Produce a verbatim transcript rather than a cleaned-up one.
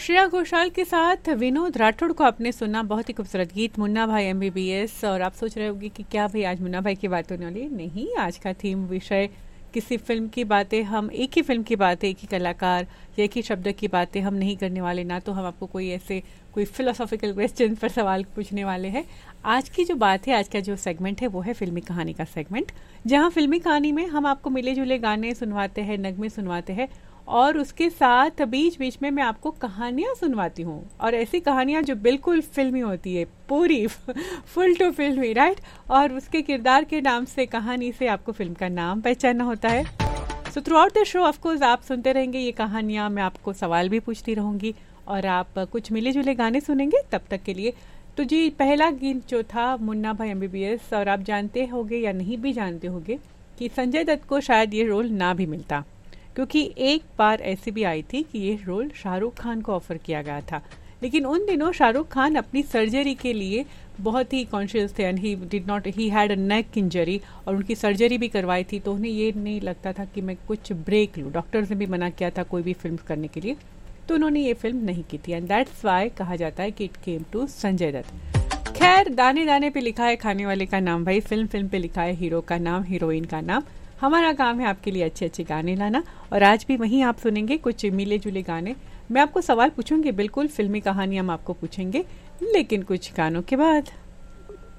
श्रेया घोषाल के साथ विनोद राठौड़ को आपने सुना बहुत ही खूबसूरत गीत मुन्ना भाई एमबीबीएस। और आप सोच रहे होंगे कि क्या भाई आज मुन्ना भाई की बात होने वाली है। नहीं, आज का थीम विषय किसी फिल्म की बातें, हम एक ही फिल्म की बातें, एक ही कलाकार या एक ही शब्द की बातें हम नहीं करने वाले। ना तो हम आपको कोई ऐसे कोई फिलोसॉफिकल क्वेश्चन पर सवाल पूछने वाले हैं। आज की जो बात है, आज का जो सेगमेंट है वो है फिल्मी कहानी का सेगमेंट, जहाँ फिल्मी कहानी में हम आपको मिले जुले गाने सुनवाते हैं, नगमे सुनवाते हैं और उसके साथ बीच बीच में मैं आपको कहानियाँ सुनवाती हूँ। और ऐसी कहानियाँ जो बिल्कुल फिल्मी होती है, पूरी फुल टू फिल्मी, राइट। और उसके किरदार के नाम से, कहानी से आपको फिल्म का नाम पहचानना होता है। So through out the show of course आप सुनते रहेंगे ये कहानियाँ, मैं आपको सवाल भी पूछती रहूँगी और आप कुछ मिले जुले गाने सुनेंगे। तब तक के लिए तो जी, पहला गीत जो था मुन्ना भाई एमबीबीएस, और आप जानते होंगे या नहीं भी जानते होंगे कि संजय दत्त को शायद ये रोल ना भी मिलता, क्योंकि एक बार ऐसी भी आई थी कि ये रोल शाहरुख खान को ऑफर किया गया था। लेकिन उन दिनों शाहरुख खान अपनी सर्जरी के लिए बहुत ही कॉन्शियस थे and he did not he had a neck injury, और उनकी सर्जरी भी करवाई थी। तो उन्हें ये नहीं लगता था कि मैं कुछ ब्रेक लूँ। डॉक्टर्स ने भी मना किया था कोई भी फिल्म करने के लिए, तो उन्होंने ये फिल्म नहीं की थी एंड दैट्स वाई कहा जाता है कि it came to Sanjay Dutt. खैर, दाने दाने पे लिखा है खाने वाले का नाम भाई, फिल्म फिल्म पे लिखा है हीरो का नाम, हीरोइन का नाम। हमारा काम है आपके लिए अच्छे अच्छे गाने लाना, और आज भी वहीं आप सुनेंगे कुछ मिले जुले गाने। मैं आपको सवाल पूछूंगी, बिल्कुल फिल्मी कहानी हम आपको पूछेंगे, लेकिन कुछ गानों के बाद।